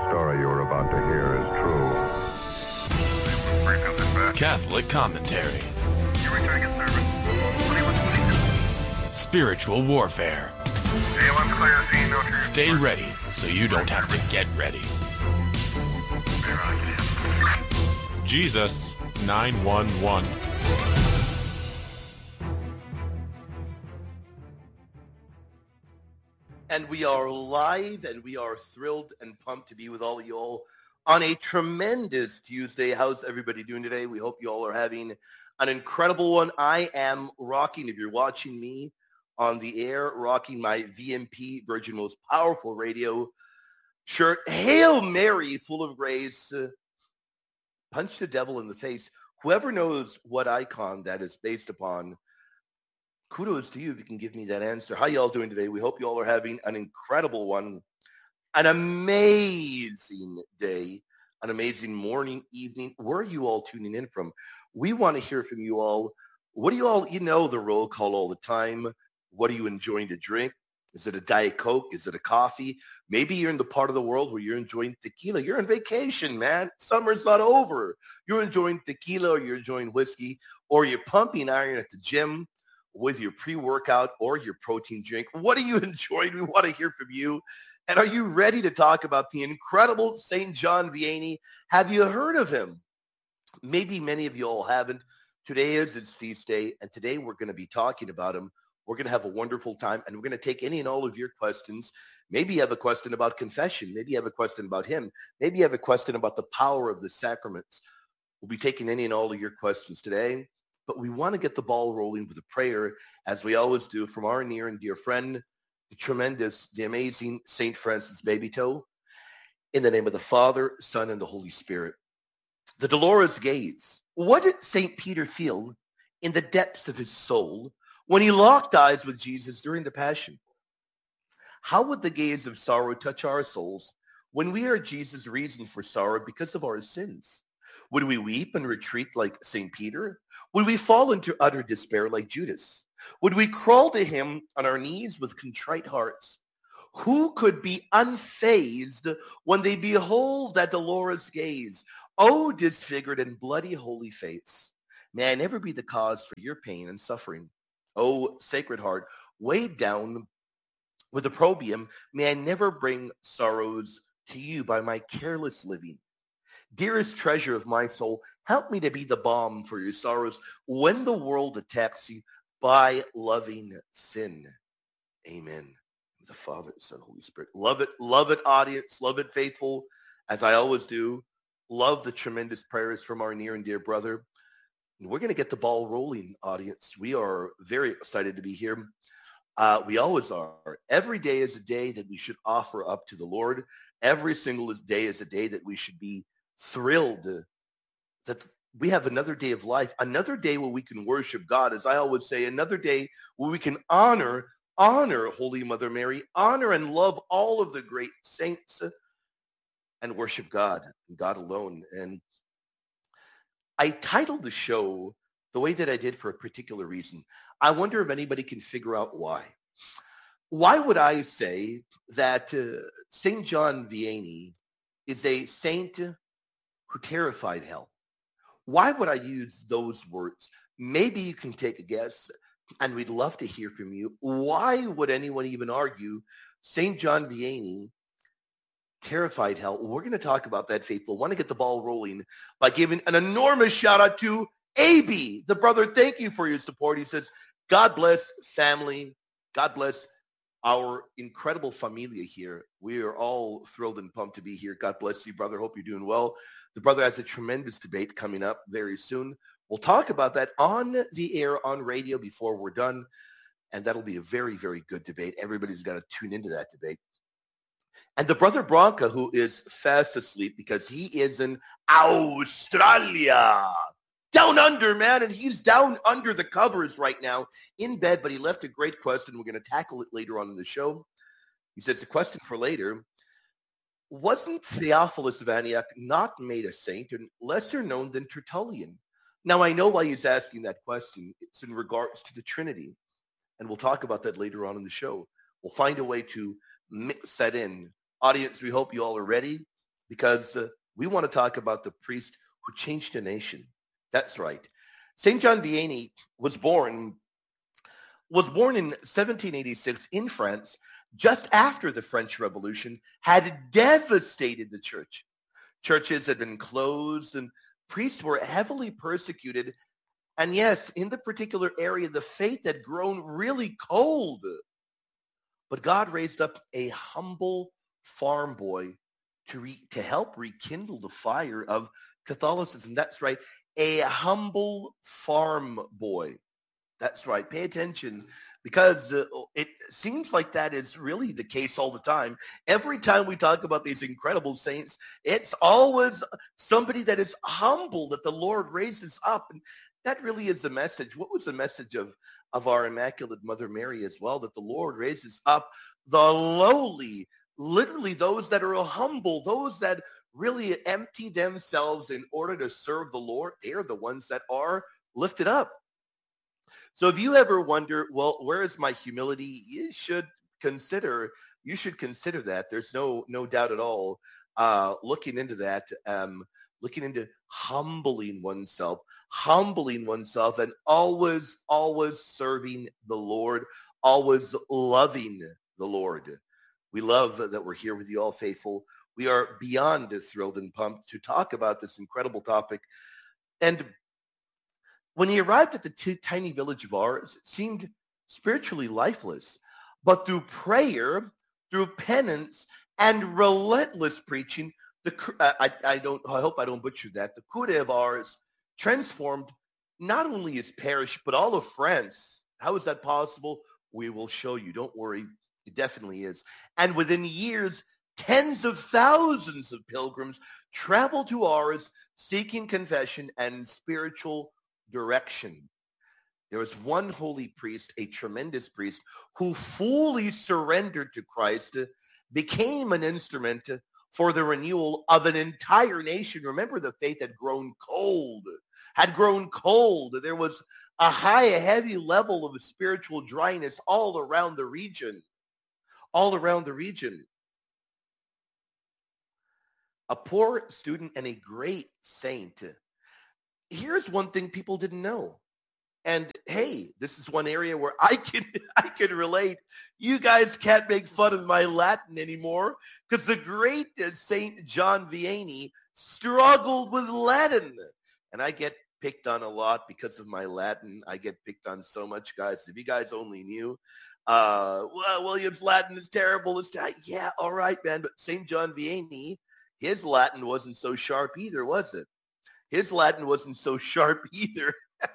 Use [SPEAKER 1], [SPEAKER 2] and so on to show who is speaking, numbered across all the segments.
[SPEAKER 1] story you are about to hear is true.
[SPEAKER 2] Catholic commentary. Spiritual warfare. Stay ready so you don't have to get ready. Jesus 911.
[SPEAKER 3] And we are live, and we are thrilled and pumped to be with all of you all on a tremendous Tuesday. How's everybody doing today? We hope you all are having an incredible one. I am rocking, if you're watching me on the air, rocking my VMP, Virgin Most Powerful Radio shirt. Hail Mary, full of grace. Punch the devil in the face. Whoever knows what icon that is based upon, kudos to you if you can give me that answer. How y'all doing today? We hope you all are having an incredible one, an amazing day, an amazing morning, evening. Where are you all tuning in from? We want to hear from you all. What do you all, you know the roll call all the time. What are you enjoying to drink? Is it a Diet Coke? Is it a coffee? Maybe you're in the part of the world where you're enjoying tequila. You're on vacation, man. Summer's not over. You're enjoying tequila, or you're enjoying whiskey, or you're pumping iron at the gym with your pre-workout or your protein drink. What are you enjoying? We want to hear from you. And are you ready to talk about the incredible St. John Vianney? Have you heard of him? Maybe many of you all haven't. Today is his feast day, and today we're going to be talking about him. We're going to have a wonderful time, and we're going to take any and all of your questions. Maybe you have a question about confession. Maybe you have a question about him. Maybe you have a question about the power of the sacraments. We'll be taking any and all of your questions today. But we want to get the ball rolling with a prayer, as we always do, from our near and dear friend, the tremendous, the amazing St. Francis Babytoe. In the name of the Father, Son, and the Holy Spirit. The Dolorous Gaze. What did St. Peter feel in the depths of his soul when he locked eyes with Jesus during the Passion? How would the gaze of sorrow touch our souls when we are Jesus' reason for sorrow because of our sins? Would we weep and retreat like St. Peter? Would we fall into utter despair like Judas? Would we crawl to him on our knees with contrite hearts? Who could be unfazed when they behold that dolorous gaze? O disfigured and bloody holy face, may I never be the cause for your pain and suffering. O Sacred Heart, weighed down with opprobrium, may I never bring sorrows to you by my careless living. Dearest treasure of my soul, help me to be the balm for your sorrows when the world attacks you by loving sin. Amen. The Father, Son, Holy Spirit. Love it, audience. Love it, faithful, as I always do. Love the tremendous prayers from our near and dear brother. And we're going to get the ball rolling, audience. We are very excited to be here. We always are. Every day is a day that we should offer up to the Lord. Every single day is a day that we should be thrilled that we have another day of life, another day where we can worship God. As I always say, another day where we can honor Holy Mother Mary, honor and love all of the great saints, and worship God and God alone. And I titled the show the way that I did for a particular reason. I wonder if anybody can figure out why. Why would I say that St. John Vianney is a saint who terrified hell? Why would I use those words? Maybe you can take a guess, and we'd love to hear from you. Why would anyone even argue St. John Vianney terrified hell? We're going to talk about that, faithful. I want to get the ball rolling by giving an enormous shout out to AB, the brother. Thank you for your support. He says, God bless family. God bless our incredible familia here. We are all thrilled and pumped to be here. God bless you, brother. Hope you're doing well. The brother has a tremendous debate coming up very soon. We'll talk about that on the air, on radio before we're done. And that'll be a very, very good debate. Everybody's got to tune into that debate. And the brother Branca, who is fast asleep because he is in Australia. Down under, man. And he's down under the covers right now in bed. But he left a great question. We're going to tackle it later on in the show. He says, the question for later, wasn't Theophilus of Antioch not made a saint and lesser known than Tertullian? Now, I know why he's asking that question. It's in regards to the Trinity. And we'll talk about that later on in the show. We'll find a way to mix that in. Audience, we hope you all are ready. because we want to talk about the priest who changed a nation. That's right. St. John Vianney was born in 1786 in France, just after the French Revolution had devastated the church. Churches had been closed and priests were heavily persecuted. And yes, in the particular area, the faith had grown really cold. But God raised up a humble farm boy to help rekindle the fire of Catholicism. That's right, a humble farm boy. That's right. Pay attention, because it seems like that is really the case all the time. Every time we talk about these incredible saints, it's always somebody that is humble that the Lord raises up. And that really is the message. What was the message of our Immaculate Mother Mary as well? That the Lord raises up the lowly, literally those that are humble, those that really empty themselves in order to serve the Lord. They're the ones that are lifted up. So if you ever wonder, well, where is my humility? You should consider that. There's no doubt at all. Looking into that, looking into humbling oneself, and always serving the Lord, always loving the Lord. We love that we're here with you all, faithful. We are beyond thrilled and pumped to talk about this incredible topic. And when he arrived at the tiny village of Ars, it seemed spiritually lifeless. But through prayer, through penance, and relentless preaching, I hope I don't butcher that, the Cure of Ars transformed not only his parish, but all of France. How is that possible? We will show you. Don't worry. It definitely is. And within years, tens of thousands of pilgrims traveled to Ars seeking confession and spiritual direction. There was one holy priest, a tremendous priest, who fully surrendered to Christ, became an instrument for the renewal of an entire nation. Remember, the faith had grown cold. There was a heavy level of spiritual dryness all around the region. A poor student and a great saint. Here's one thing people didn't know. And hey, this is one area where I can relate. You guys can't make fun of my Latin anymore, because the great Saint John Vianney struggled with Latin. And I get picked on a lot because of my Latin. I get picked on so much, guys. If you guys only knew. Well, William's Latin is terrible. Yeah, all right, man. But Saint John Vianney, his Latin wasn't so sharp either, was it? His Latin wasn't so sharp either.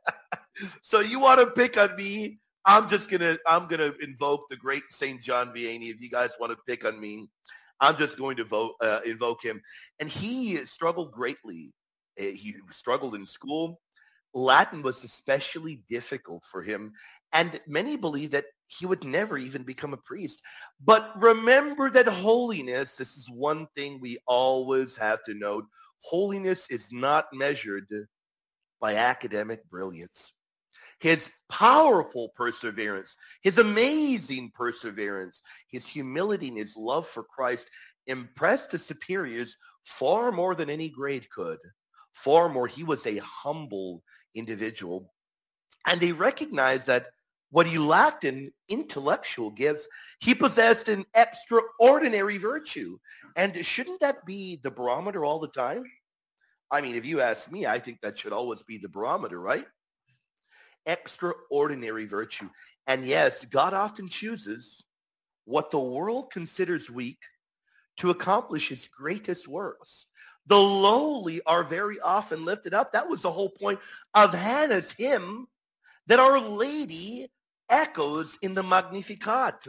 [SPEAKER 3] So you want to pick on me? I'm gonna invoke the great Saint John Vianney. If you guys want to pick on me, I'm just going to invoke him. And he struggled greatly. He struggled in school. Latin was especially difficult for him, and many believe that he would never even become a priest. But remember that holiness, this is one thing we always have to note, holiness is not measured by academic brilliance. His powerful perseverance, his amazing perseverance, his humility and his love for Christ impressed the superiors far more than any grade could. Far more. He was a humble individual. And they recognized that what he lacked in intellectual gifts, he possessed an extraordinary virtue. And shouldn't that be the barometer all the time? I mean, if you ask me, I think that should always be the barometer, right? Extraordinary virtue. And yes, God often chooses what the world considers weak to accomplish his greatest works. The lowly are very often lifted up. That was the whole point of Hannah's hymn that Our Lady echoes in the Magnificat.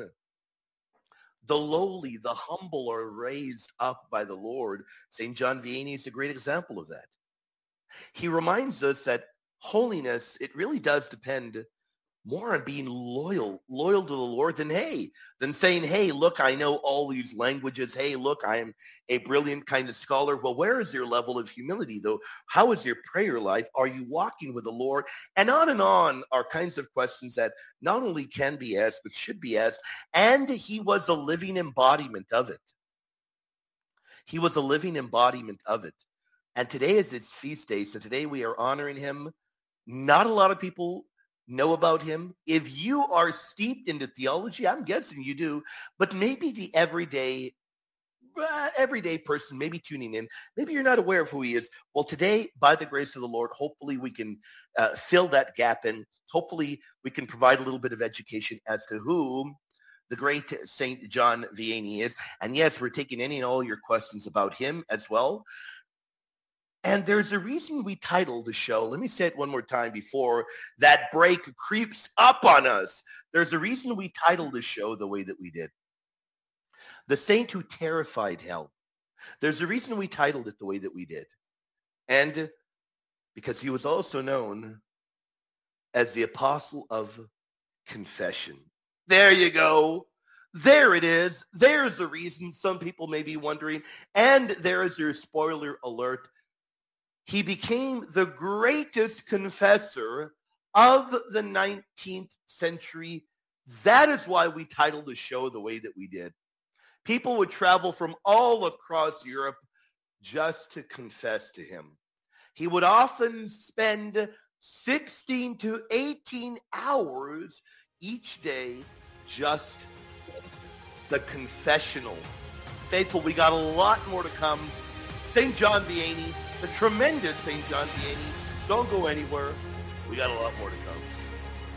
[SPEAKER 3] The lowly, the humble are raised up by the Lord. St. John Vianney is a great example of that. He reminds us that holiness, it really does depend more on being loyal to the Lord than saying, hey, look, I know all these languages. Hey, look, I am a brilliant kind of scholar. Well, where is your level of humility, though? How is your prayer life? Are you walking with the Lord? And on are kinds of questions that not only can be asked, but should be asked. And he was a living embodiment of it. He was a living embodiment of it. And today is his feast day. So today we are honoring him. Not a lot of people know about him. If you are steeped into theology, I'm guessing you do, but maybe the everyday person, maybe tuning in, maybe you're not aware of who he is. Well, today, by the grace of the Lord, hopefully we can fill that gap, and hopefully we can provide a little bit of education as to who the great Saint John Vianney is. And yes, we're taking any and all your questions about him as well. And there's a reason we titled the show. Let me say it one more time before that break creeps up on us. There's a reason we titled the show the way that we did. The Saint Who Terrified Hell. There's a reason we titled it the way that we did. And because he was also known as the Apostle of Confession. There you go. There it is. There's the reason some people may be wondering. And there is your spoiler alert. He became the greatest confessor of the 19th century. That is why we titled the show the way that we did. People would travel from all across Europe just to confess to him. He would often spend 16 to 18 hours each day just the confessional. Faithful, we got a lot more to come. St. John Vianney, the tremendous St. John Vianney. Don't go anywhere. We got a lot more to come.